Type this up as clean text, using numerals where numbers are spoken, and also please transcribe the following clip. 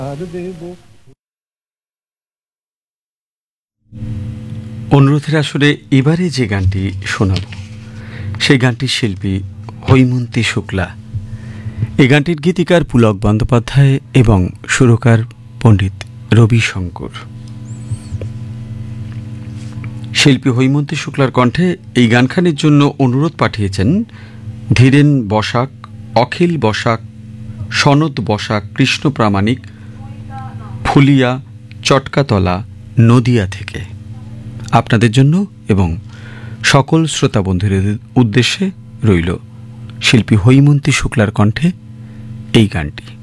অনুরোধের আসরে এবারে যে গানটি শোনাব সেই গানটির শিল্পী হৈমন্তী শুক্লা। এই গানটির গীতিকার পুলক বন্দ্যোপাধ্যায় এবং সুরকার পণ্ডিত রবি শঙ্কর। শিল্পী হৈমন্তী শুক্লার কণ্ঠে এই গানখানির জন্য অনুরোধ পাঠিয়েছেন ধীরেন বসাক, অখিল বসাক, সনদ বসাক, কৃষ্ণ প্রামাণিক, ফুলিয়া, চটকাতলা, নদিয়া থেকে। আপনাদের জন্য এবং সকল শ্রোতা বন্ধুদের উদ্দেশ্যে রইল শিল্পী হৈমন্তী শুক্লার কণ্ঠে এই গানটি।